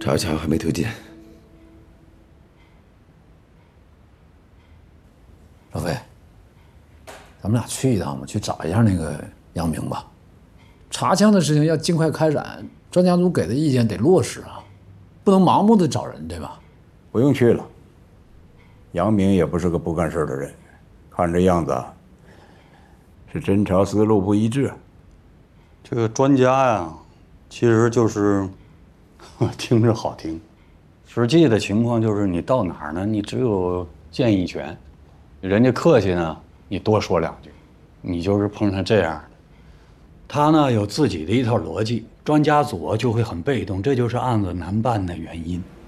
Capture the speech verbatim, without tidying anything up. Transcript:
查查还没推进。 老飞，咱们俩去一趟吧，去找一下那个杨明吧。查枪的事情要尽快开展，专家组给的意见得落实啊，不能盲目的找人，对吧？ 不用去了。杨明也不是个不干事的人，看这样子啊，是侦查思路不一致。 这个专家呀，其实就是听着好听，实际的情况就是你到哪儿呢，你只有建议权，人家客气呢，你多说两句，你就是碰上这样的。他呢有自己的一套逻辑，专家组就会很被动，这就是案子难办的原因。